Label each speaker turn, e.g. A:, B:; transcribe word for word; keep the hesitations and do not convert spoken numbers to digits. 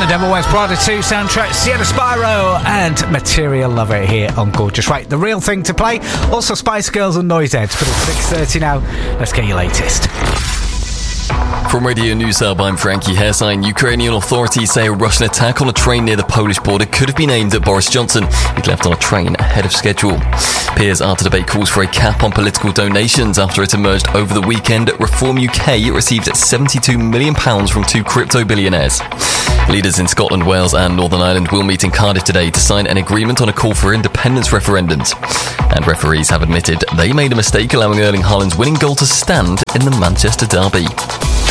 A: the Devil Wears Prada two soundtrack, Sierra Spyro and Material Lover here on Gorgeous. Right, the real thing to play, also Spice Girls and Noiseheads, but it's six thirty now. Let's get your latest.
B: From Radio News Hub, I'm Frankie Hairsign. Ukrainian authorities say a Russian attack on a train near the Polish border could have been aimed at Boris Johnson, who'd left on a train ahead of schedule. Peers are to debate calls for a cap on political donations after it emerged over the weekend that Reform U K received seventy-two million pounds from two crypto billionaires. Leaders in Scotland, Wales and Northern Ireland will meet in Cardiff today to sign an agreement on a call for independence referendums. And referees have admitted they made a mistake allowing Erling Haaland's winning goal to stand in the Manchester derby.